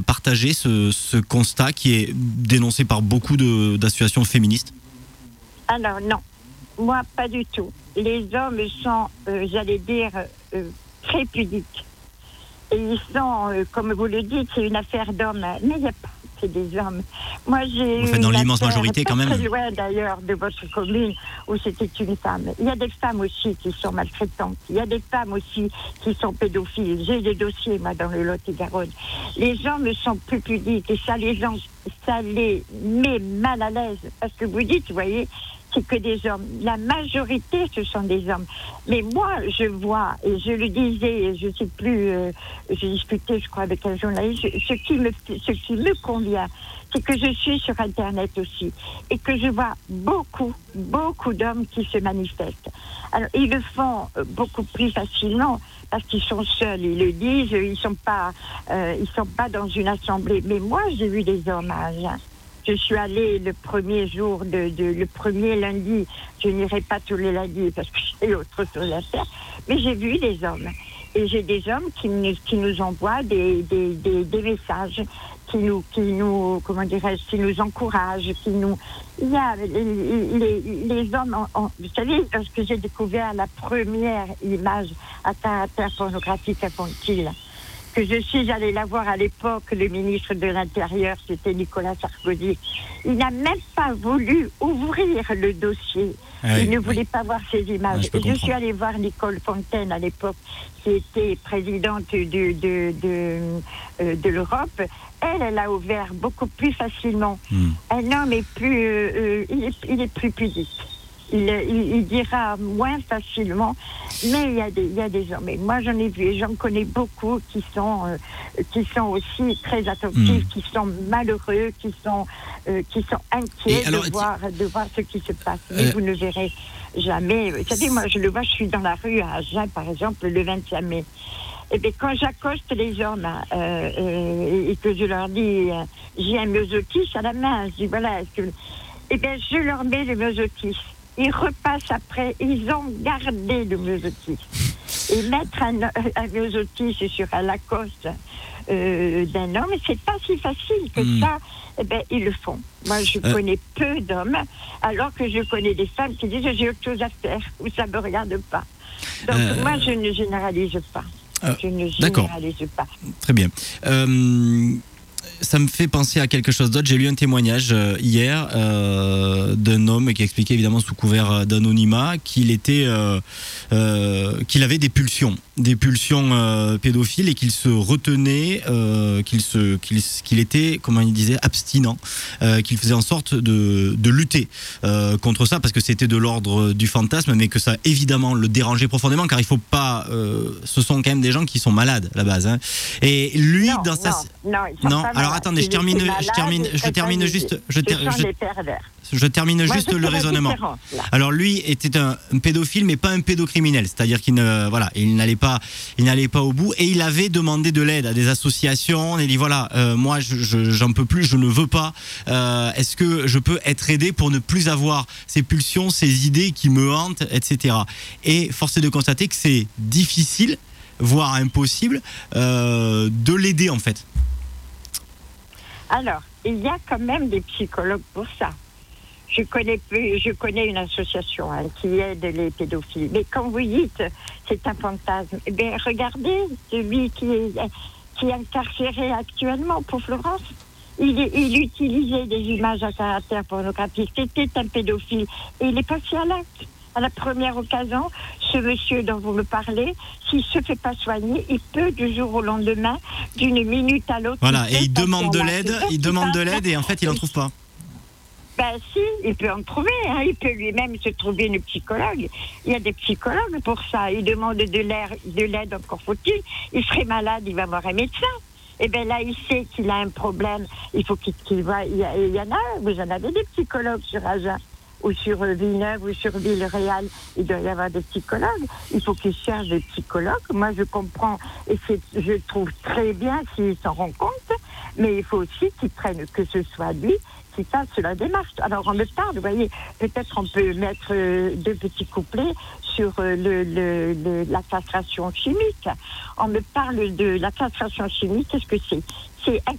partagez ce constat qui est dénoncé par beaucoup d'associations féministes? Alors non, moi pas du tout. Les hommes sont, j'allais dire, très pudiques. Et ils sont, comme vous le dites, c'est une affaire d'hommes. Mais il n'y a pas que des hommes. Moi, j'ai eu dans l'immense majorité quand même. Très loin d'ailleurs de votre commune où c'était une femme. Il y a des femmes aussi qui sont maltraitantes. Il y a des femmes aussi qui sont pédophiles. J'ai des dossiers, moi, dans le Lot-et-Garonne. Les hommes sont plus pudiques et ça les met mal à l'aise. Parce que vous dites, vous voyez, c'est que des hommes. La majorité, ce sont des hommes. Mais moi, je vois, et je le disais, je ne sais plus, j'ai discuté, je crois, avec un journaliste, ce qui me convient, c'est que je suis sur Internet aussi, et que je vois beaucoup d'hommes qui se manifestent. Alors, ils le font beaucoup plus facilement, parce qu'ils sont seuls, ils le disent, ils sont pas dans une assemblée. Mais moi, j'ai vu des hommages. Je suis allée le premier jour, le premier lundi. Je n'irai pas tous les lundis parce que j'ai autre chose à faire. Mais j'ai vu des hommes. Et j'ai des hommes qui nous envoient des messages, qui nous encouragent, il y a les hommes, vous savez, lorsque j'ai découvert la première image à caractère pornographique infantile, que je suis allée la voir à l'époque, le ministre de l'Intérieur, c'était Nicolas Sarkozy. Il n'a même pas voulu ouvrir le dossier. Il ne voulait pas voir ces images. Je suis allée voir Nicole Fontaine à l'époque, qui était présidente de l'Europe. Elle a ouvert beaucoup plus facilement. Un homme est plus, il est plus pudique. Il dira moins facilement, mais il y a des hommes. Et moi, j'en ai vu, et j'en connais beaucoup qui sont aussi très attentifs, qui sont malheureux, qui sont inquiets de voir ce qui se passe. Mais vous ne verrez jamais. Vous savez, moi, je le vois, je suis dans la rue à Agen, par exemple, le 25 mai. Et bien, quand j'accoste les hommes et que je leur dis, j'ai un myosotis à la main, je dis, voilà, et bien, je leur mets le myosotis. Ils repassent après, ils ont gardé le myosotis. Et mettre un myosotis sur un Lacoste d'un homme, c'est pas si facile que ça. Eh bien, ils le font. Moi, je connais peu d'hommes, alors que je connais des femmes qui disent j'ai autre chose à faire, ou ça me regarde pas. Donc, moi, je ne généralise pas. D'accord. Pas. Très bien. Ça me fait penser à quelque chose d'autre. J'ai lu un témoignage hier d'un homme qui expliquait évidemment sous couvert d'anonymat qu'il avait des pulsions pédophiles et qu'il se retenait, qu'il était, comment il disait, abstinent, qu'il faisait en sorte de lutter contre ça parce que c'était de l'ordre du fantasme, mais que ça évidemment le dérangeait profondément car il faut pas, ce sont quand même des gens qui sont malades à la base. Hein. Et lui, non. Alors attendez, je termine juste le raisonnement. Alors lui était un pédophile, mais pas un pédocriminel, c'est-à-dire qu'il n'allait pas au bout, et il avait demandé de l'aide à des associations. Il dit moi j'en peux plus, je ne veux pas. Est-ce que je peux être aidé pour ne plus avoir ces pulsions, ces idées qui me hantent, etc. Et force est de constater que c'est difficile, voire impossible, de l'aider en fait. Alors, il y a quand même des psychologues pour ça. Je connais une association qui aide les pédophiles. Mais quand vous dites c'est un fantasme, eh bien, regardez celui qui est incarcéré actuellement pour Florence. Il utilisait des images à caractère pornographique. C'était un pédophile. Et il est passé à l'acte. À la première occasion, ce monsieur dont vous me parlez, s'il ne se fait pas soigner, il peut du jour au lendemain, d'une minute à l'autre... Voilà, et il demande de l'aide, et en fait, il n'en trouve pas. Ben si, il peut en trouver, hein. Il peut lui-même se trouver une psychologue. Il y a des psychologues pour ça. Il demande de l'aide, encore faut-il. Il serait malade, il va voir un médecin. Et bien là, il sait qu'il a un problème. Il faut qu'il voit... Il y en a, vous en avez des psychologues sur Agen, ou sur Villeneuve, ou sur Villeréal, il doit y avoir des psychologues. Il faut qu'ils cherchent des psychologues. Moi, je comprends, et je trouve très bien s'ils s'en rendent compte, mais il faut aussi qu'ils prennent, que ce soit lui, qui fasse la démarche. Alors, on me parle, vous voyez, peut-être on peut mettre deux petits couplets sur la castration chimique. On me parle de la castration chimique, qu'est-ce que c'est ? C'est un